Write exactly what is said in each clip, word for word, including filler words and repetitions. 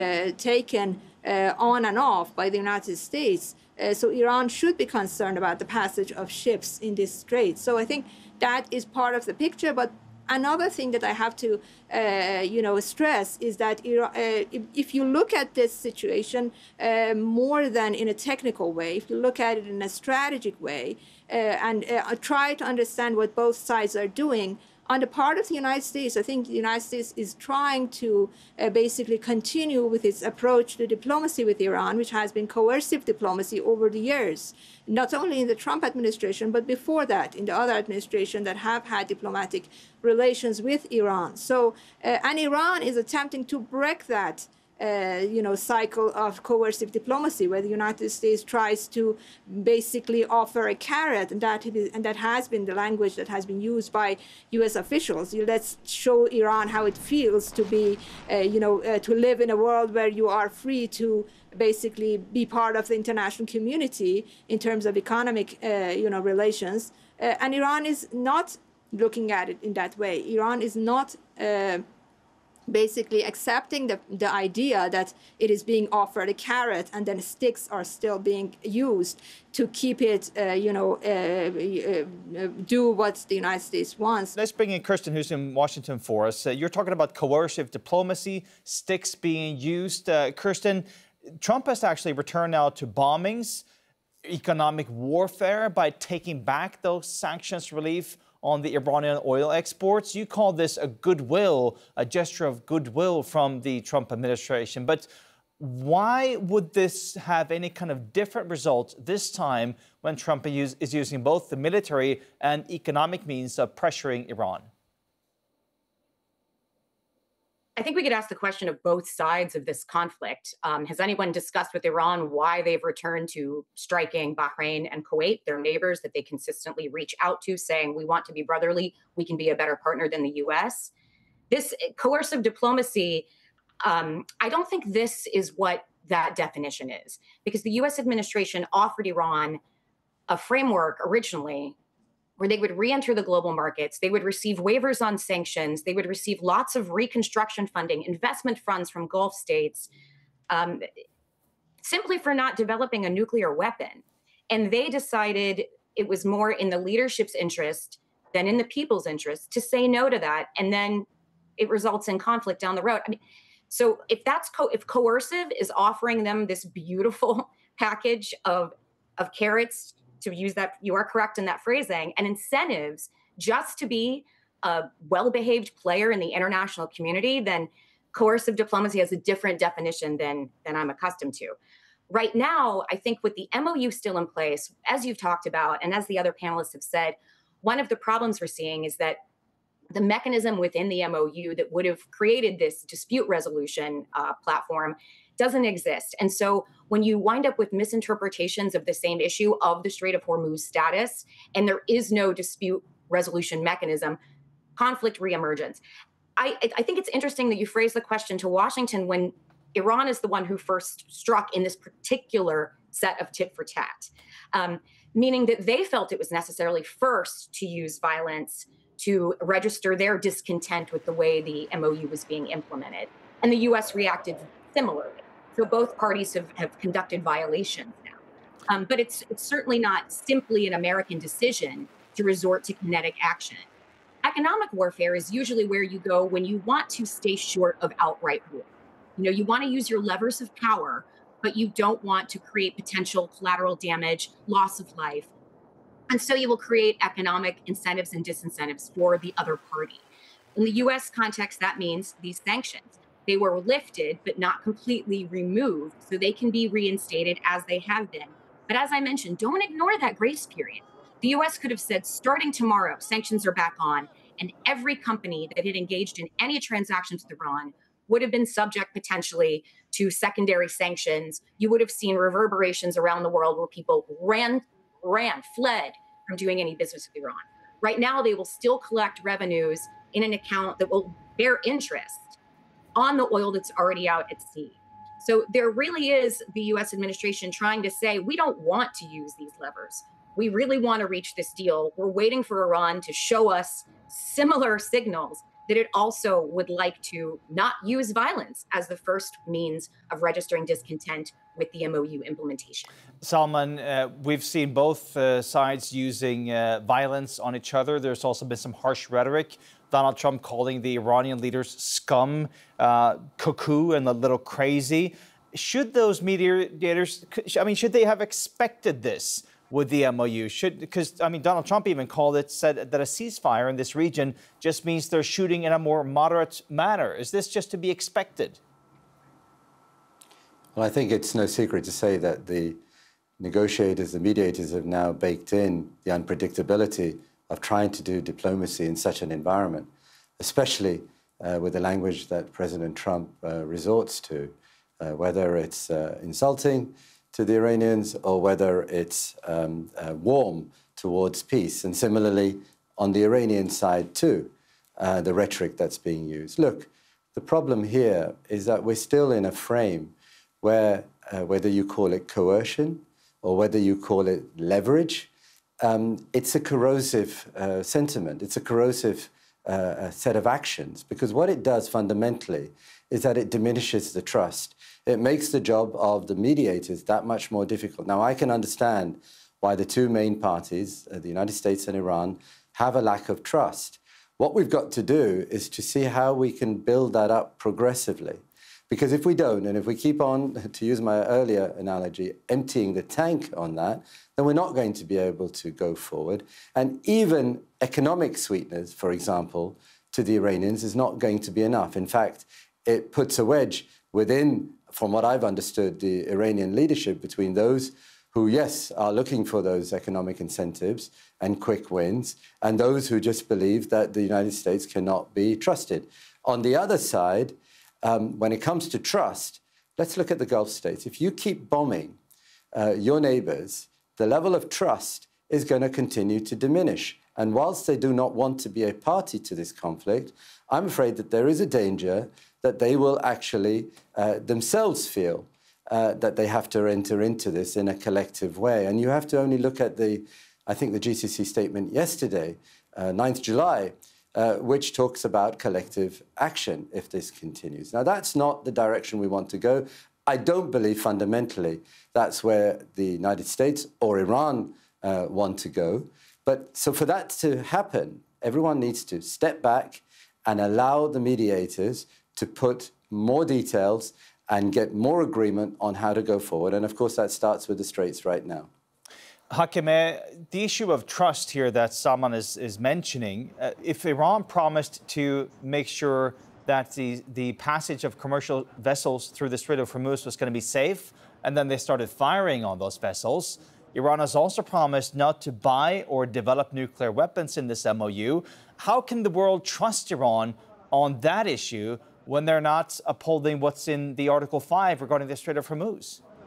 uh, taken uh, on and off by the United States. Uh, so Iran should be concerned about the passage of ships in this strait. So I think that is part of the picture. But another thing that I have to, uh, you know, stress is that Iran, uh, if, if you look at this situation uh, more than in a technical way, if you look at it in a strategic way, uh, and uh, try to understand what both sides are doing, on the part of the United States, I think the United States is trying to uh, basically continue with its approach to diplomacy with Iran, which has been coercive diplomacy over the years, not only in the Trump administration, but before that, in the other administration that have had diplomatic relations with Iran. So, uh, and Iran is attempting to break that Uh, you know, cycle of coercive diplomacy, where the United States tries to basically offer a carrot, and that is, and that has been the language that has been used by U S officials. You, let's show Iran how it feels to be, uh, you know, uh, to live in a world where you are free to basically be part of the international community in terms of economic, uh, you know, relations. Uh, and Iran is not looking at it in that way. Iran is not Uh, basically accepting the, the idea that it is being offered a carrot and then sticks are still being used to keep it, uh, you know, uh, uh, do what the United States wants. Let's bring in Kirsten, who's in Washington for us. Uh, you're talking about coercive diplomacy, sticks being used. Uh, Kirsten, Trump has actually returned now to bombings, economic warfare by taking back those sanctions relief on the Iranian oil exports. You call this a goodwill, a gesture of goodwill from the Trump administration. But why would this have any kind of different result this time when Trump is using both the military and economic means of pressuring Iran? I think we could ask the question of both sides of this conflict. Um, has anyone discussed with Iran why they've returned to striking Bahrain and Kuwait, their neighbors that they consistently reach out to, saying, we want to be brotherly, we can be a better partner than the U S? This coercive diplomacy, um, I don't think this is what that definition is, because the U S administration offered Iran a framework originally where they would re-enter the global markets, they would receive waivers on sanctions, they would receive lots of reconstruction funding, investment funds from Gulf states, um, simply for not developing a nuclear weapon. And they decided it was more in the leadership's interest than in the people's interest to say no to that, and then it results in conflict down the road. I mean, so if that's co- if coercive is offering them this beautiful package of of carrots, to use that, you are correct in that phrasing, and incentives just to be a well-behaved player in the international community, then coercive diplomacy has a different definition than, than I'm accustomed to. Right now, I think with the M O U still in place, as you've talked about, and as the other panelists have said, one of the problems we're seeing is that the mechanism within the M O U that would have created this dispute resolution uh, platform doesn't exist. And so when you wind up with misinterpretations of the same issue of the Strait of Hormuz status, and there is no dispute resolution mechanism, conflict reemerges. I, I think it's interesting that you phrase the question to Washington when Iran is the one who first struck in this particular set of tit for tat, um, meaning that they felt it was necessarily first to use violence to register their discontent with the way the M O U was being implemented. And the U S reacted similarly. So both parties have, have conducted violations now. Um, but it's, it's certainly not simply an American decision to resort to kinetic action. Economic warfare is usually where you go when you want to stay short of outright war. You know, you want to use your levers of power, but you don't want to create potential collateral damage, loss of life. And so you will create economic incentives and disincentives for the other party. In the U S context, that means these sanctions. They were lifted, but not completely removed, so they can be reinstated as they have been. But as I mentioned, don't ignore that grace period. The U S could have said, starting tomorrow, sanctions are back on, and every company that had engaged in any transactions with Iran would have been subject potentially to secondary sanctions. You would have seen reverberations around the world where people ran, ran, fled from doing any business with Iran. Right now, they will still collect revenues in an account that will bear interest on the oil that's already out at sea. So there really is the U S administration trying to say, we don't want to use these levers. we really want to reach this deal. We're waiting for Iran to show us similar signals that it also would like to not use violence as the first means of registering discontent with the M O U implementation. Salman, uh, we've seen both uh, sides using uh, violence on each other. There's also been some harsh rhetoric. Donald Trump calling the Iranian leaders scum, uh, cuckoo, and a little crazy. Should those mediators, I mean, should they have expected this with the M O U? Should, because, I mean, Donald Trump even called it, said that a ceasefire in this region just means they're shooting in a more moderate manner. Is this just to be expected? Well, I think it's no secret to say that the negotiators, the mediators have now baked in the unpredictability of trying to do diplomacy in such an environment, especially uh, with the language that President Trump uh, resorts to, uh, whether it's uh, insulting to the Iranians or whether it's um, uh, warm towards peace. And similarly, on the Iranian side too, uh, the rhetoric that's being used. Look, the problem here is that we're still in a frame where uh, whether you call it coercion or whether you call it leverage, um, it's a corrosive uh, sentiment. It's a corrosive uh, set of actions, because what it does fundamentally is that it diminishes the trust. It makes the job of the mediators that much more difficult. Now, I can understand why the two main parties, uh, the United States and Iran, have a lack of trust. What we've got to do is to see how we can build that up progressively. Because if we don't, and if we keep on, to use my earlier analogy, emptying the tank on that, then we're not going to be able to go forward. And even economic sweeteners, for example, to the Iranians is not going to be enough. In fact, it puts a wedge within, from what I've understood, the Iranian leadership between those who, yes, are looking for those economic incentives and quick wins, and those who just believe that the United States cannot be trusted. On the other side, Um, when it comes to trust, let's look at the Gulf states. If you keep bombing uh, your neighbors, the level of trust is going to continue to diminish. And whilst they do not want to be a party to this conflict, I'm afraid that there is a danger that they will actually uh, themselves feel uh, that they have to enter into this in a collective way. And you have to only look at the, I think, the G C C statement yesterday, uh, ninth of July, Uh, which talks about collective action if this continues. Now, that's not the direction we want to go. I don't believe fundamentally that's where the United States or Iran uh, want to go. But so for that to happen, everyone needs to step back and allow the mediators to put more details and get more agreement on how to go forward. And of course, that starts with the Straits right now. Hakimeh, the issue of trust here that Salman is, is mentioning, uh, if Iran promised to make sure that the, the passage of commercial vessels through the Strait of Hormuz was going to be safe, and then they started firing on those vessels, Iran has also promised not to buy or develop nuclear weapons in this M O U. How can the world trust Iran on that issue when they're not upholding what's in the Article five regarding the Strait of Hormuz?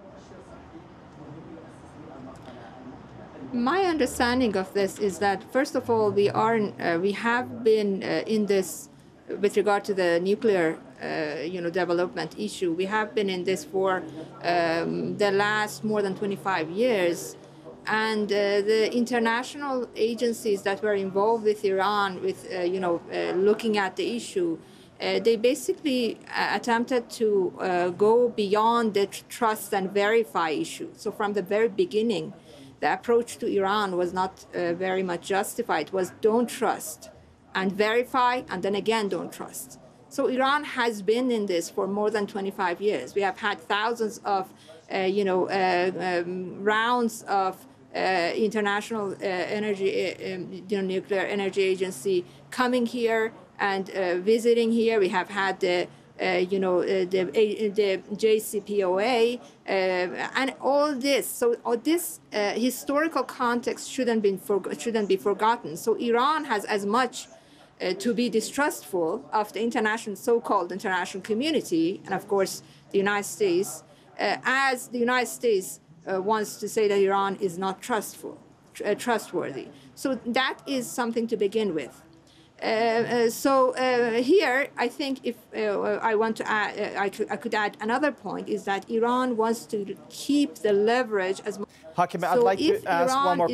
My understanding of this is that, first of all, we are uh, we have been uh, in this with regard to the nuclear, uh, you know, development issue. We have been in this for um, the last more than twenty-five years, and uh, the international agencies that were involved with Iran, with uh, you know, uh, looking at the issue, uh, they basically uh, attempted to uh, go beyond the trust and verify issue. So from the very beginning, the approach to Iran was not uh, very much justified. It was don't trust and verify, and then again don't trust. So Iran has been in this for more than twenty-five years. We have had thousands of, uh, you know, uh, um, rounds of uh, international uh, energy, uh, um, you know, nuclear energy agency coming here and uh, visiting here. We have had the Uh, you know, uh, the, uh, the J C P O A, uh, and all this. So all this uh, historical context shouldn't be, for, shouldn't be forgotten. So Iran has as much uh, to be distrustful of the international, so-called international community, and of course the United States, uh, as the United States uh, wants to say that Iran is not trustful, tr uh, trustworthy. So that is something to begin with. Uh, uh, so uh, here, I think if uh, I want to add, uh, I, I could add another point is that Iran wants to keep the leverage as much. Hakimeh, So I'd like to if ask Iran one more